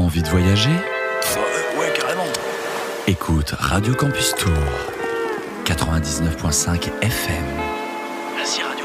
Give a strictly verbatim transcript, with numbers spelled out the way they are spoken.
envie de voyager ? euh, Ouais, carrément. Écoute Radio Campus Tour, quatre-vingt-dix-neuf virgule cinq F M. Vas-y, Radio